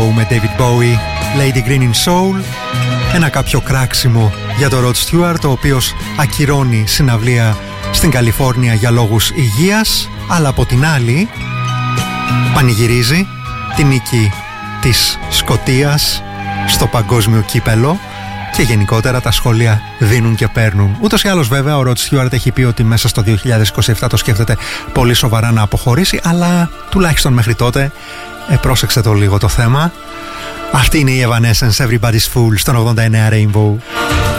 Rainbow με David Bowie, Lady Green in Soul. Ένα κάποιο κράξιμο για τον Rod Stewart, ο οποίος ακυρώνει συναυλία στην Καλιφόρνια για λόγους υγείας, αλλά από την άλλη πανηγυρίζει την νίκη της Σκωτίας στο παγκόσμιο κύπελο και γενικότερα τα σχόλια δίνουν και παίρνουν. Ούτως ή άλλως βέβαια ο Rod Stewart έχει πει ότι μέσα στο 2027 το σκέφτεται πολύ σοβαρά να αποχωρήσει, αλλά τουλάχιστον μέχρι τότε πρόσεξε το λίγο το θέμα. Αυτή είναι η Evanescence, Everybody's Fool στον 89 Rainbow.